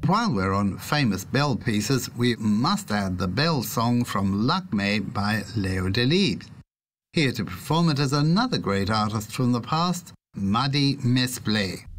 While we're on famous bell pieces, we must add the bell song from Lakme by Leo Delibes. Here to perform it is another great artist from the past, Madi Mesplé.